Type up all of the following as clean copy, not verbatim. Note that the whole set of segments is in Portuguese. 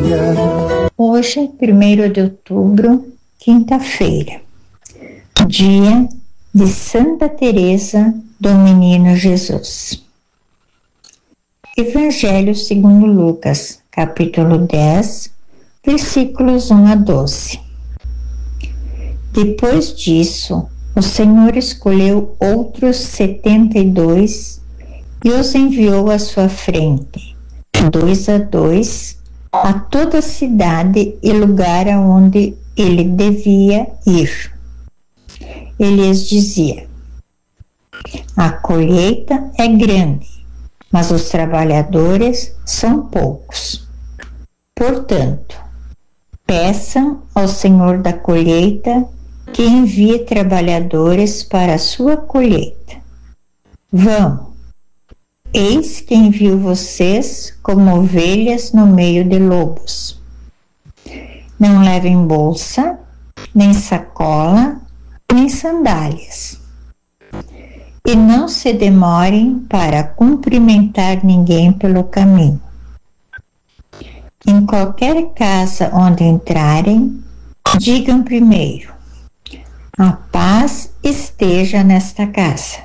Hoje, 1º de outubro, quinta-feira, dia de Santa Teresa do Menino Jesus. Evangelho segundo Lucas, capítulo 10, versículos 1 a 12. Depois disso, o Senhor escolheu outros 72 e os enviou à sua frente, 2 a 2, a toda a cidade e lugar aonde ele devia ir. Ele lhes dizia: a colheita é grande, mas os trabalhadores são poucos. Portanto, peçam ao Senhor da colheita que envie trabalhadores para a sua colheita. Vão, eis que envio vocês como ovelhas no meio de lobos. Não levem bolsa, nem sacola, nem sandálias. E não se demorem para cumprimentar ninguém pelo caminho. Em qualquer casa onde entrarem, digam primeiro: a paz esteja nesta casa.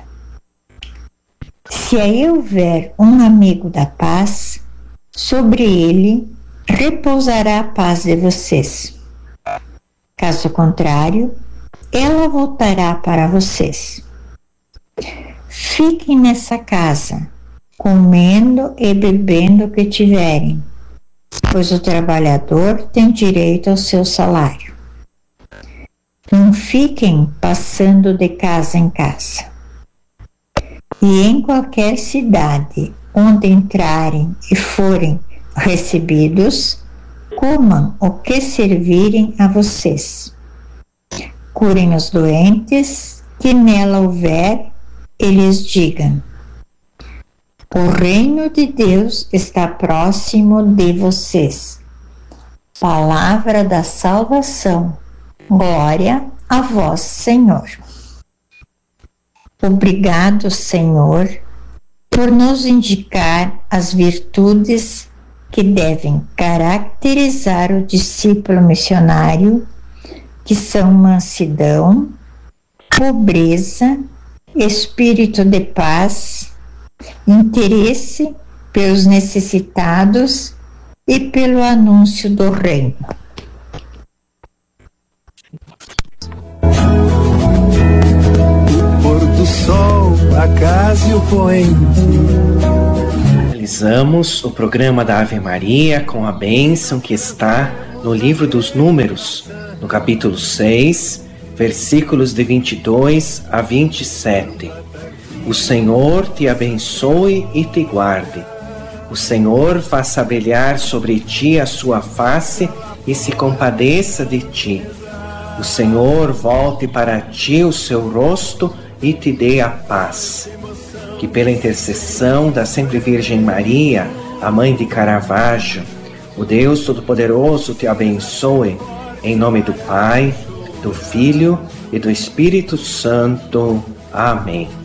Se aí houver um amigo da paz, sobre ele repousará a paz de vocês. Caso contrário, ela voltará para vocês. Fiquem nessa casa, comendo e bebendo o que tiverem, pois o trabalhador tem direito ao seu salário. Não fiquem passando de casa em casa. E em qualquer cidade onde entrarem e forem recebidos, comam o que servirem a vocês. Curem os doentes que nela houver e lhes digam: o reino de Deus está próximo de vocês. Palavra da salvação. Glória a vós, Senhor. Obrigado, Senhor, por nos indicar as virtudes que devem caracterizar o discípulo missionário, que são mansidão, pobreza, espírito de paz, interesse pelos necessitados e pelo anúncio do reino. O sol, a casa e o poente. Finalizamos o programa da Ave Maria com a bênção que está no livro dos Números, no capítulo 6, versículos de 22 a 27. O Senhor te abençoe e te guarde. O Senhor faça brilhar sobre ti a sua face e se compadeça de ti. O Senhor volte para ti o seu rosto e te dê a paz. Que pela intercessão da Sempre Virgem Maria, a Mãe de Caravaggio, o Deus Todo-Poderoso te abençoe, em nome do Pai, do Filho e do Espírito Santo. Amém.